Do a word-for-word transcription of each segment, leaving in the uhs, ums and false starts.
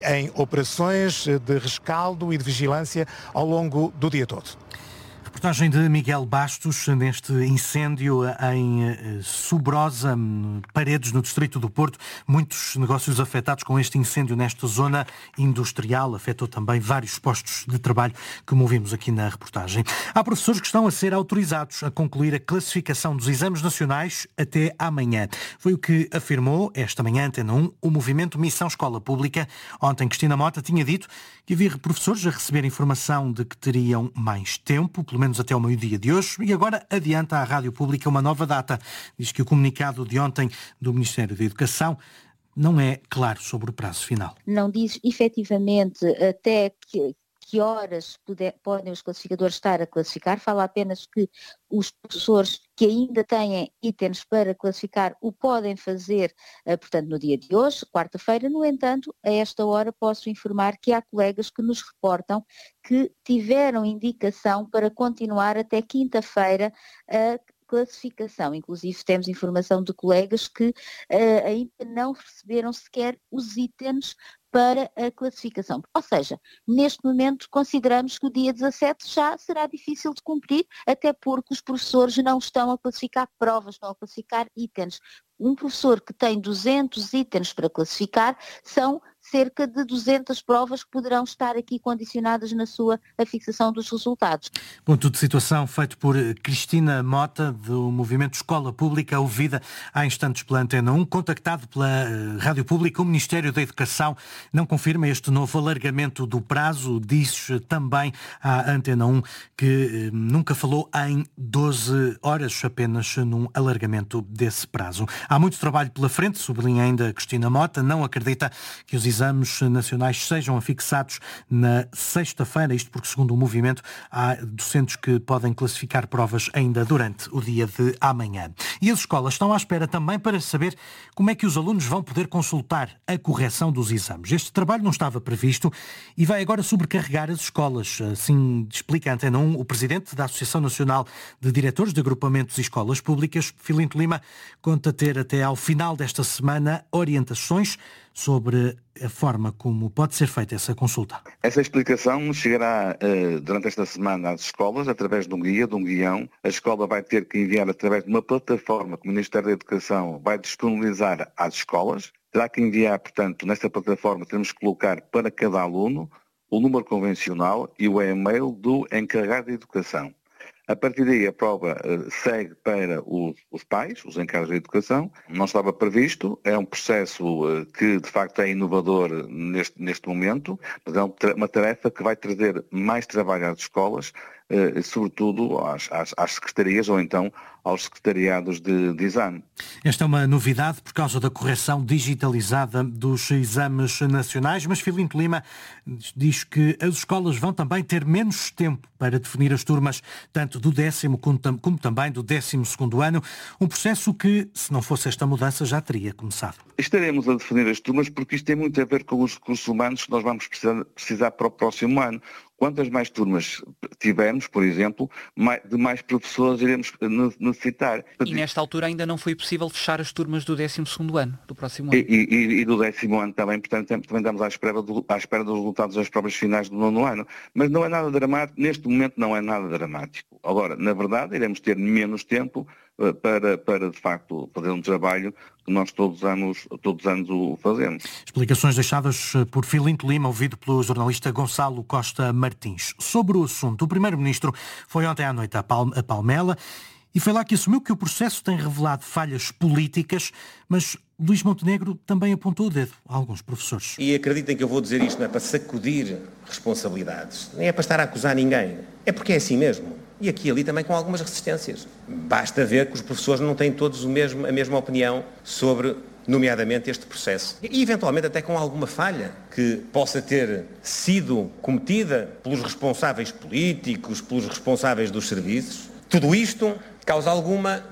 em operações de rescaldo e de vigilância ao longo do dia todo. Reportagem de Miguel Bastos neste incêndio em Subrosa, Paredes, no distrito do Porto. Muitos negócios afetados com este incêndio nesta zona industrial. Afetou também vários postos de trabalho, como ouvimos aqui na reportagem. Há professores que estão a ser autorizados a concluir a classificação dos exames nacionais até amanhã. Foi o que afirmou esta manhã, Antena um, o movimento Missão Escola Pública. Ontem, Cristina Mota tinha dito que havia professores a receber informação de que teriam mais tempo, pelo menos até ao meio-dia de hoje, e agora adianta à Rádio Pública uma nova data. Diz que o comunicado de ontem do Ministério da Educação não é claro sobre o prazo final. Não diz efetivamente até que, que horas puder, podem os classificadores estar a classificar, fala apenas que os professores que ainda têm itens para classificar o podem fazer, portanto, no dia de hoje, quarta-feira. No entanto, a esta hora posso informar que há colegas que nos reportam que tiveram indicação para continuar até quinta-feira a classificação. Inclusive temos informação de colegas que uh, ainda não receberam sequer os itens para a classificação. Ou seja, neste momento consideramos que o dia dezassete já será difícil de cumprir, até porque os professores não estão a classificar provas, estão a classificar itens. Um professor que tem duzentos itens para classificar são cerca de duzentas provas que poderão estar aqui condicionadas na sua a fixação dos resultados. Ponto de situação feito por Cristina Mota, do Movimento Escola Pública, ouvida há instantes pela Antena um, contactado pela Rádio Pública. O Ministério da Educação não confirma este novo alargamento do prazo, diz também à Antena um que eh, nunca falou em doze horas, apenas num alargamento desse prazo. Há muito trabalho pela frente, sublinha ainda Cristina Mota, não acredita que os exames nacionais sejam afixados na sexta-feira, isto porque, segundo o movimento, há docentes que podem classificar provas ainda durante o dia de amanhã. E as escolas estão à espera também para saber como é que os alunos vão poder consultar a correção dos exames. Este trabalho não estava previsto e vai agora sobrecarregar as escolas. Assim explica a Antena um o presidente da Associação Nacional de Diretores de Agrupamentos e Escolas Públicas, Filinto Lima, conta ter até ao final desta semana orientações sobre a forma como pode ser feita essa consulta. Essa explicação chegará uh, durante esta semana às escolas, através de um guia, de um guião. A escola vai ter que enviar através de uma plataforma que o Ministério da Educação vai disponibilizar às escolas. Terá que enviar, portanto, nesta plataforma temos que colocar para cada aluno o número convencional e o e-mail do encarregado de educação. A partir daí a prova uh, segue para os, os pais, os encarregados de educação. Não estava previsto, é um processo uh, que de facto é inovador neste, neste momento, mas é uma tarefa que vai trazer mais trabalho às escolas, uh, sobretudo às, às, às secretarias ou então aos secretariados de, de exame. Esta é uma novidade por causa da correção digitalizada dos exames nacionais, mas Filinto Lima diz que as escolas vão também ter menos tempo para definir as turmas, tanto do décimo como, como também do décimo segundo ano, um processo que, se não fosse esta mudança, já teria começado. Estaremos a definir as turmas porque isto tem muito a ver com os recursos humanos que nós vamos precisar, precisar para o próximo ano. Quantas mais turmas tivermos, por exemplo, mais, de mais professores iremos necessitar. E nesta altura ainda não foi possível fechar as turmas do décimo segundo ano, do próximo ano. E, e, e do décimo ano também, portanto, também estamos à espera, do, à espera dos resultados das provas finais do nono ano. Mas não é nada dramático, neste momento não é nada dramático. Agora, na verdade, iremos ter menos tempo para, para de facto, fazer um trabalho que nós todos os anos, todos os anos o fazemos. Explicações deixadas por Filinto Lima, ouvido pelo jornalista Gonçalo Costa Martins. Sobre o assunto, o Primeiro-Ministro foi ontem à noite a Palmela e foi lá que assumiu que o processo tem revelado falhas políticas, mas Luís Montenegro também apontou o dedo a alguns professores. E acreditem que eu vou dizer isto não é para sacudir responsabilidades, nem é para estar a acusar ninguém, é porque é assim mesmo. E aqui e ali também com algumas resistências. Basta ver que os professores não têm todos o mesmo, a mesma opinião sobre, nomeadamente, este processo. E, eventualmente, até com alguma falha que possa ter sido cometida pelos responsáveis políticos, pelos responsáveis dos serviços. Tudo isto causa alguma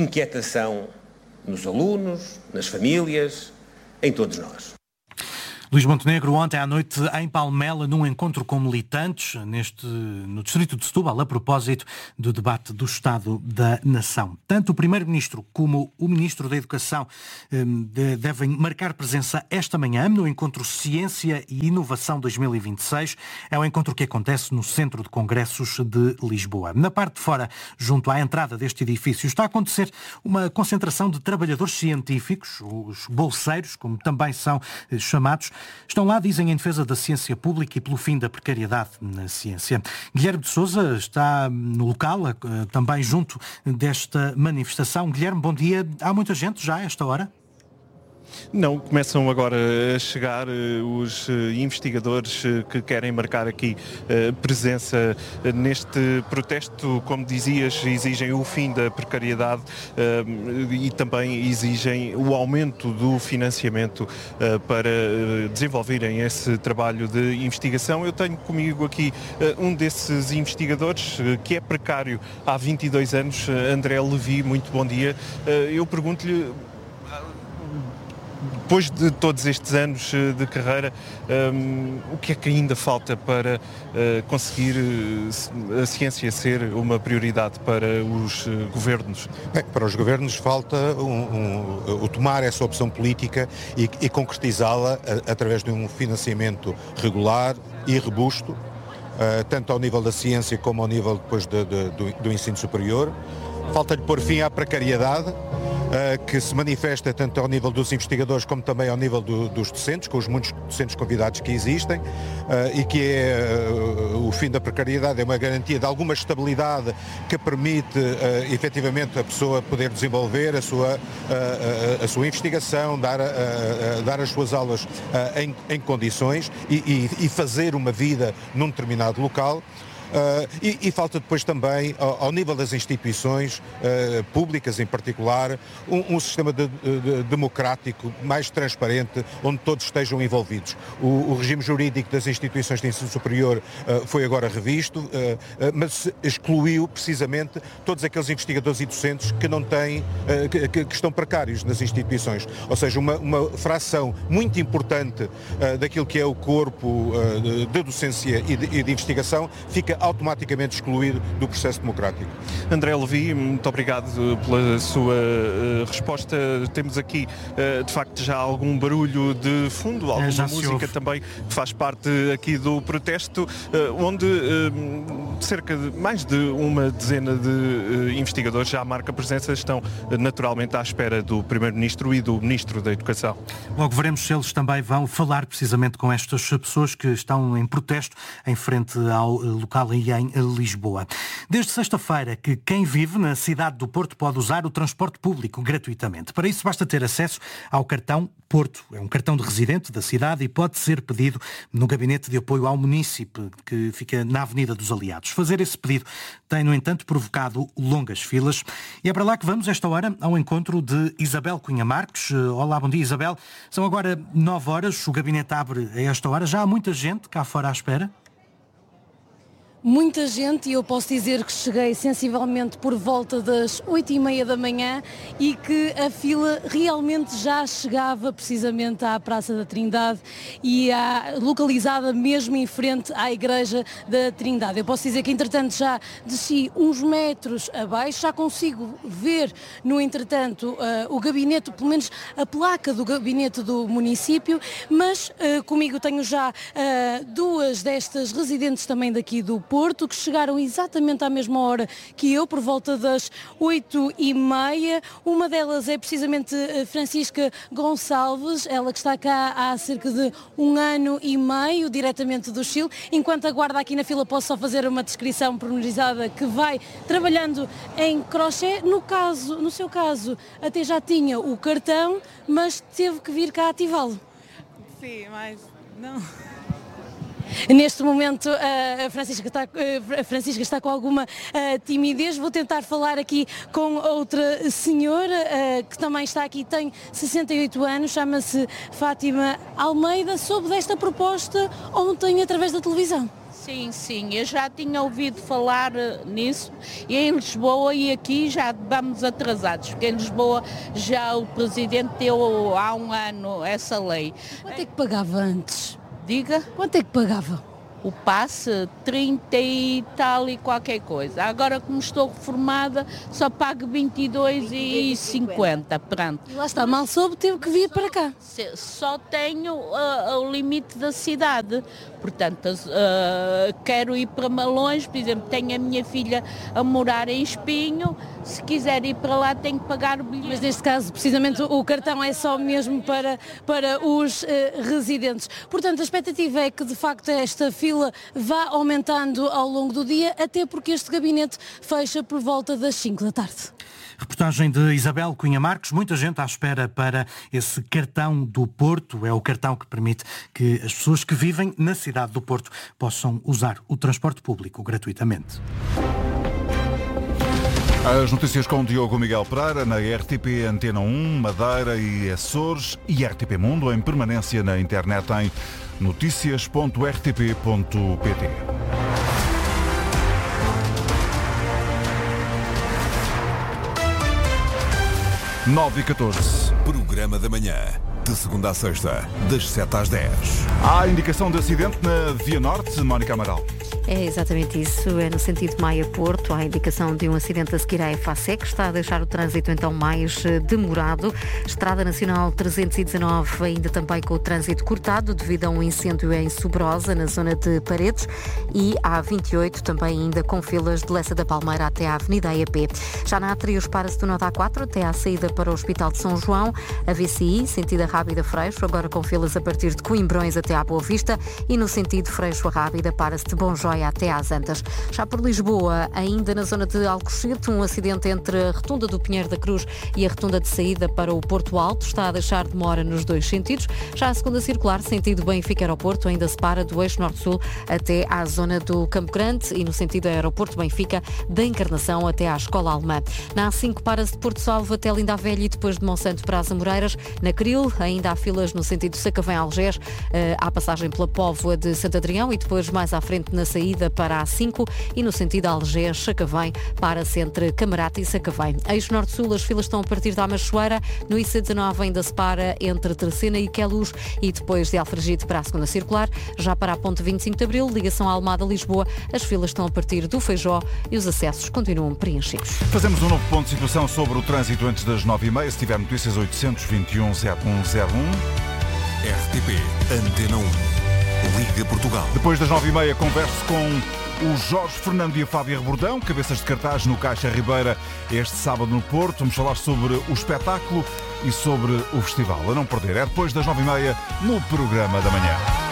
inquietação nos alunos, nas famílias, em todos nós. Luís Montenegro, ontem à noite em Palmela, num encontro com militantes neste, no distrito de Setúbal, a propósito do debate do Estado da Nação. Tanto o Primeiro-Ministro como o Ministro da Educação eh, de, devem marcar presença esta manhã no encontro Ciência e Inovação dois mil e vinte e seis. É um encontro que acontece no Centro de Congressos de Lisboa. Na parte de fora, junto à entrada deste edifício, está a acontecer uma concentração de trabalhadores científicos, os bolseiros, como também são eh, chamados. Estão lá, dizem, em defesa da ciência pública e pelo fim da precariedade na ciência. Guilherme de Sousa está no local, também junto desta manifestação. Guilherme, bom dia. Há muita gente já a esta hora? Não, começam agora a chegar uh, os uh, investigadores uh, que querem marcar aqui uh, presença uh, neste protesto. Como dizias, exigem o fim da precariedade uh, e também exigem o aumento do financiamento uh, para uh, desenvolverem esse trabalho de investigação. Eu tenho comigo aqui uh, um desses investigadores uh, que é precário há vinte e dois anos, uh, André Levi. Muito bom dia. Uh, eu pergunto-lhe, depois de todos estes anos de carreira, um, o que é que ainda falta para uh, conseguir uh, a ciência ser uma prioridade para os uh, governos? Bem, para os governos falta um, um, o tomar essa opção política e, e concretizá-la a, através de um financiamento regular e robusto, uh, tanto ao nível da ciência como ao nível depois de, de, do, do ensino superior. Falta-lhe pôr fim à precariedade, uh, que se manifesta tanto ao nível dos investigadores como também ao nível do, dos docentes, com os muitos docentes convidados que existem, uh, e que é uh, o fim da precariedade, é uma garantia de alguma estabilidade que permite uh, efetivamente a pessoa poder desenvolver a sua, uh, a, a sua investigação, dar, a, a, a dar as suas aulas uh, em, em condições e, e, e fazer uma vida num determinado local. Uh, e, e falta depois também, ao, ao nível das instituições uh, públicas em particular, um, um sistema de, de, democrático mais transparente, onde todos estejam envolvidos. O, o regime jurídico das instituições de ensino superior uh, foi agora revisto, uh, uh, mas excluiu precisamente todos aqueles investigadores e docentes que não têm, uh, que, que estão precários nas instituições. Ou seja, uma, uma fração muito importante uh, daquilo que é o corpo uh, de, de docência e de, e de investigação fica automaticamente excluído do processo democrático. André Levi, muito obrigado pela sua uh, resposta. Temos aqui, uh, de facto, já algum barulho de fundo, alguma é, música também que faz parte aqui do protesto, uh, onde uh, cerca de mais de uma dezena de uh, investigadores já marca presença, estão uh, naturalmente à espera do Primeiro-Ministro e do Ministro da Educação. Logo veremos se eles também vão falar precisamente com estas pessoas que estão em protesto em frente ao local e em Lisboa. Desde sexta-feira que quem vive na cidade do Porto pode usar o transporte público gratuitamente. Para isso basta ter acesso ao cartão Porto. É um cartão de residente da cidade e pode ser pedido no Gabinete de Apoio ao Munícipe, que fica na Avenida dos Aliados. Fazer esse pedido tem, no entanto, provocado longas filas. E é para lá que vamos, esta hora, ao encontro de Isabel Cunha Marques. Olá, bom dia, Isabel. São agora nove horas, o Gabinete abre a esta hora. Já há muita gente cá fora à espera? Muita gente, e eu posso dizer que cheguei sensivelmente por volta das oito e meia da manhã e que a fila realmente já chegava precisamente à Praça da Trindade e à, localizada mesmo em frente à Igreja da Trindade. Eu posso dizer que, entretanto, já desci uns metros abaixo, já consigo ver, no entretanto, uh, o gabinete, pelo menos a placa do gabinete do município, mas uh, comigo tenho já uh, duas destas residentes também daqui do Porto, que chegaram exatamente à mesma hora que eu, por volta das oito e meia. Uma delas é precisamente Francisca Gonçalves, ela que está cá há cerca de um ano e meio, diretamente do Chile. Enquanto aguarda aqui na fila, posso só fazer uma descrição pormenorizada que vai trabalhando em crochê. No caso, no seu caso, até já tinha o cartão, mas teve que vir cá ativá-lo. Sim, mas não... Neste momento a Francisca está, a Francisca está com alguma timidez. Vou tentar falar aqui com outra senhora que também está aqui, tem sessenta e oito anos, chama-se Fátima Almeida. Soube desta proposta ontem através da televisão. Sim, sim, eu já tinha ouvido falar nisso e em Lisboa e aqui já vamos atrasados, porque em Lisboa já o Presidente deu há um ano essa lei. Quanto é que pagava antes? Diga? Quanto é que pagava? O passe, trinta e tal e qualquer coisa. Agora, como estou reformada, só pago vinte e dois e cinquenta, pronto. E lá está, mal soube, teve que vir para cá. Só tenho uh, o limite da cidade, portanto, uh, quero ir para Malões, por exemplo, tenho a minha filha a morar em Espinho, se quiser ir para lá tenho que pagar o bilhete. Mas neste caso, precisamente, o cartão é só mesmo para, para os uh, residentes. Portanto, a expectativa é que, de facto, esta fila vá aumentando ao longo do dia, até porque este gabinete fecha por volta das cinco da tarde. Reportagem de Isabel Cunha Marcos. Muita gente à espera para esse cartão do Porto. É o cartão que permite que as pessoas que vivem na cidade do Porto possam usar o transporte público gratuitamente. As notícias com Diogo Miguel Pereira na R T P Antena um, Madeira e Açores e R T P Mundo em permanência na internet em notícias ponto r t p ponto p t. nove e catorze. Programa da manhã. De segunda a sexta, das sete às dez. Há indicação de acidente na Via Norte, Mónica Amaral. É exatamente isso, é no sentido Maia-Porto. Há indicação de um acidente a seguir à EFASEC, que está a deixar o trânsito então mais demorado. Estrada Nacional trezentos e dezanove ainda também com o trânsito cortado devido a um incêndio em Sobrosa, na zona de Paredes. E a A vinte e oito também ainda com filas de Lessa da Palmeira até à Avenida E A P. Já na A três para-se do Nó A quatro até à saída para o Hospital de São João. A V C I, sentido a Rábida Freixo, agora com filas a partir de Coimbrões até à Boa Vista. E no sentido Freixo a Rábida para-se de Bom Joia até às Antas. Já por Lisboa, ainda na zona de Alcochete, um acidente entre a Rotunda do Pinheiro da Cruz e a Rotunda de saída para o Porto Alto. Está a deixar demora nos dois sentidos. Já a segunda circular, sentido Benfica-Aeroporto, ainda se para do eixo Norte-Sul até à zona do Campo Grande e no sentido Aeroporto-Benfica, da Encarnação até à Escola Alemã. Na A cinco para-se de Porto Salvo até Linda a Velha e depois de Monsanto para as Amoreiras. Na Cril, ainda há filas no sentido Sacavém-Algés, há passagem pela Póvoa de Santo Adrião e depois mais à frente na saída para a A cinco e no sentido Algés-Sacavém para-se entre Camarate e Sacavém. Eixo Norte-Sul, as filas estão a partir da Amachoeira. No I C dezanove ainda se para entre Terceira e Queluz e depois de Alfragide para a segunda circular. Já para a ponte vinte e cinco de Abril, ligação à Almada-Lisboa, as filas estão a partir do Feijó e os acessos continuam preenchidos. Fazemos um novo ponto de situação sobre o trânsito antes das nove e meia. Se tiver notícias, oitocentos e vinte e um, zero um zero um. R T P Antena um. Liga Portugal. Depois das nove e meia, converso com o Jorge Fernando e a Fábia Rebordão, cabeças de cartaz no Caixa Ribeira este sábado no Porto. Vamos falar sobre o espetáculo e sobre o festival. A não perder, é depois das nove e meia no Programa da Manhã.